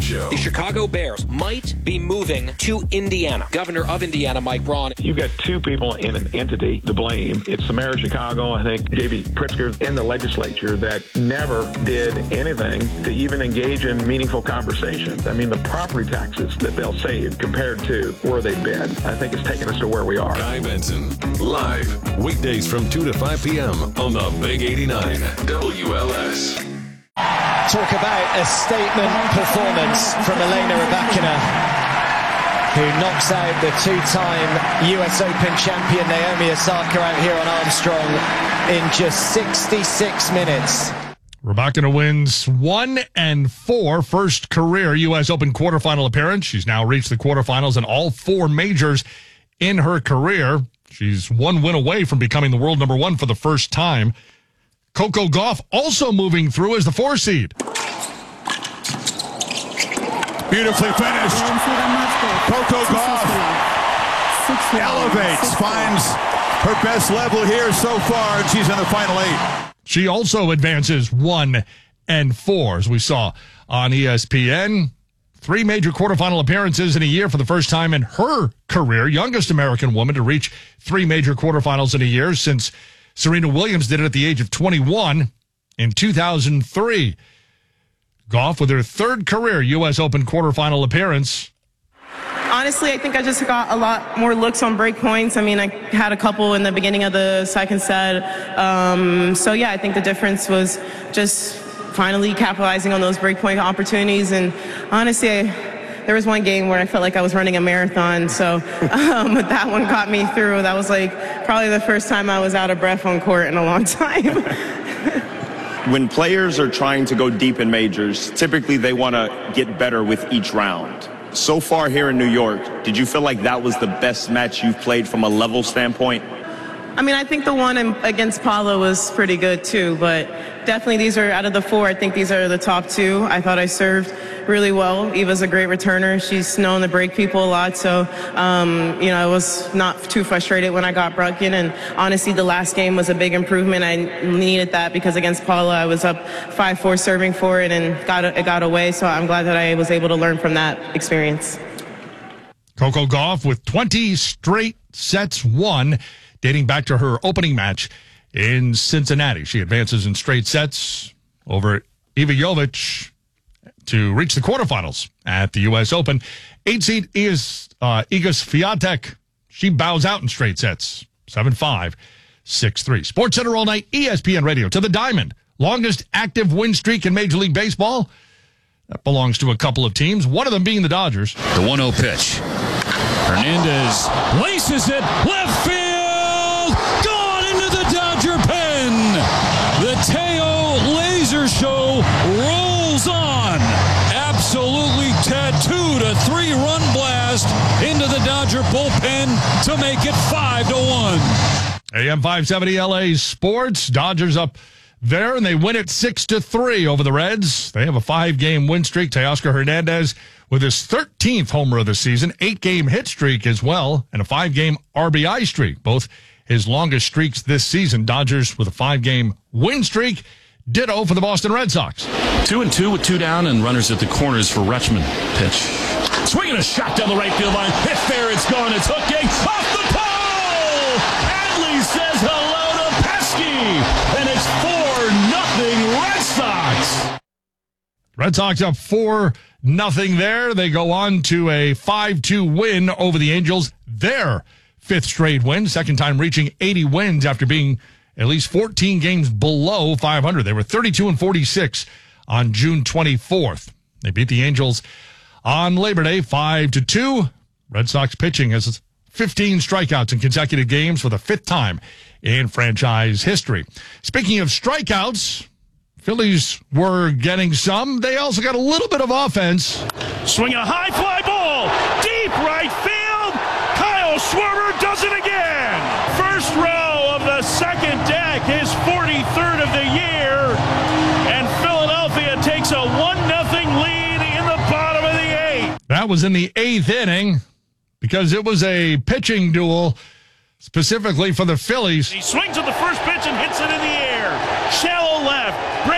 Show. The Chicago Bears might be moving to Indiana. Governor of Indiana, Mike Braun. You've got two people in an entity to blame. It's the mayor of Chicago, I think, J.B. Pritzker, in the legislature that never did anything to even engage in meaningful conversations. I mean, the property taxes that they'll save compared to where they've been, I think it's taken us to where we are. Guy Benson, live, weekdays from 2 to 5 p.m. on the Big 89 WLS. Talk about a statement performance from Elena Rybakina, who knocks out the two-time US Open champion Naomi Osaka out here on Armstrong in just 66 minutes. Rybakina wins 1-4, first career U.S. Open quarterfinal appearance. She's now reached the quarterfinals in all four majors in her career. She's one win away from becoming the world number one for the first time. Coco Gauff also moving through as the 4 seed. Beautifully finished. Coco Gauff elevates, finds her best level here so far, and she's in the final 8. She also advances 1-4, as we saw on ESPN. 3 major quarterfinal appearances in a year for the first time in her career. Youngest American woman to reach 3 major quarterfinals in a year since Serena Williams did it at the age of 21 in 2003. Gauff with her third career U.S. Open quarterfinal appearance. Honestly, I think I just got a lot more looks on break points. I mean, I had a couple in the beginning of the second set. So, yeah, I think the difference was just finally capitalizing on those break point opportunities. And honestly, there was one game where I felt like I was running a marathon. So that one got me through. That was like probably the first time I was out of breath on court in a long time. When players are trying to go deep in majors, typically they want to get better with each round. So far here in New York, did you feel like that was the best match you've played from a level standpoint? I mean, I think the one against Paula was pretty good too, but definitely these are, out of the 4, I think these are the top 2. I thought I served really well. Eva's a great returner. She's known to break people a lot, so, I was not too frustrated when I got broken, and honestly, the last game was a big improvement. I needed that because against Paula, I was up 5-4 serving for it, and it got away, so I'm glad that I was able to learn from that experience. Coco Gauff with 20 straight sets won, dating back to her opening match in Cincinnati. She advances in straight sets over Iva Jovic to reach the quarterfinals at the U.S. Open. 8 seed is Iga Swiatek. She bows out in straight sets, 7-5, 6-3. Sports Center all night, ESPN Radio. To the diamond, longest active win streak in Major League Baseball. That belongs to a couple of teams, one of them being the Dodgers. The 1-0 pitch. Hernandez laces it left field. Gone into the Dodger pen. The Teo Laser Show rolls on. Absolutely tattooed a 3-run blast into the Dodger bullpen to make it 5-1. AM 570 LA Sports. Dodgers up there, and they win it 6-3 over the Reds. They have a 5-game win streak. Teoscar Hernandez with his 13th homer of the season, 8-game hit streak as well, and a 5-game RBI streak. Both his longest streaks this season. Dodgers with a 5-game win streak. Ditto for the Boston Red Sox. 2-2 with 2 down and runners at the corners for Rutschman. Pitch. Swinging a shot down the right field line. Hit fair, it's gone. It's hooking off the pole. Adley says hello to Pesky. And it's 4-0 Red Sox. Red Sox up 4-0 there. They go on to a 5-2 win over the Angels. Their 5th straight win. Second time reaching 80 wins after being at least 14 games below 500. They were 32-46 on June 24th. They beat the Angels on Labor Day 5-2. Red Sox pitching has 15 strikeouts in consecutive games for the 5th time in franchise history. Speaking of strikeouts, Phillies were getting some. They also got a little bit of offense. Swing a high fly ball, deep right field. Kyle Schwarber does it again. First row of the second deck, his 43rd of the year, and Philadelphia takes a 1-0 lead in the bottom of the 8th. That was in the 8th inning because it was a pitching duel specifically for the Phillies. He swings at the first pitch and hits it in the air.